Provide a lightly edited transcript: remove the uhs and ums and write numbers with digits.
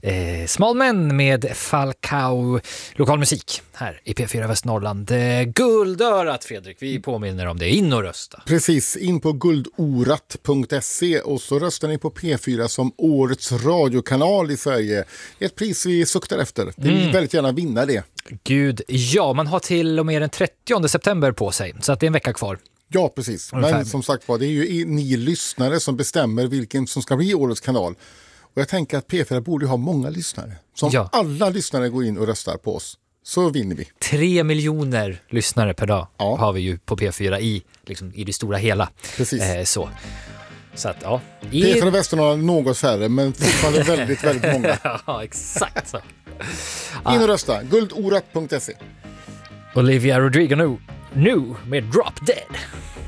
Small Men med Falcao, lokal musik här i P4 Västernorrland. Guldörat, Fredrik, vi påminner om det. In och rösta. Precis, in på guldorat.se och så röstar ni på P4 som årets radiokanal i Sverige. Ett pris vi suktar efter. Vi vill väldigt gärna vinna det. Gud, ja, man har till och med den 30 september på sig, så att det är en vecka kvar. Ja, precis. Men som sagt var, det är ju ni lyssnare som bestämmer vilken som ska bli årets kanal. Och jag tänker att P4 borde ha många lyssnare. Som alla lyssnare går in och röstar på oss, så vinner vi. 3 miljoner lyssnare per dag har vi ju på P4 i det stora hela. Precis. Så att, ja. P4 Västernorrland är något färre, men fortfarande väldigt, väldigt många. Ja, exakt så. In och rösta, guldorat.se. Olivia Rodrigo nu med Drop Dead.